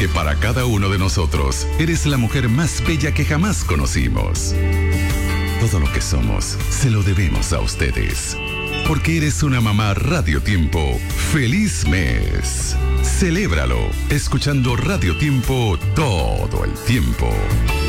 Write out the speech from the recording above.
porque para cada uno de nosotros eres la mujer más bella que jamás conocimos. Todo lo que somos se lo debemos a ustedes, porque eres una mamá Radio Tiempo. ¡Feliz mes! Celébralo escuchando Radio Tiempo todo el tiempo.